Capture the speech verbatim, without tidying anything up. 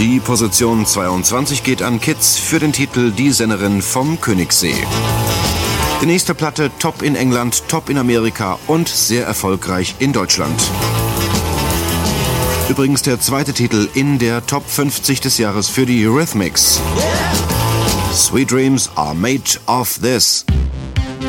Die Position zweiundzwanzig geht an Kids für den Titel Die Sennerin vom Königssee. Die nächste Platte top in England, top in Amerika und sehr erfolgreich in Deutschland. Übrigens der zweite Titel in der Top fünfzig des Jahres für die Eurythmics. Sweet Dreams are made of this.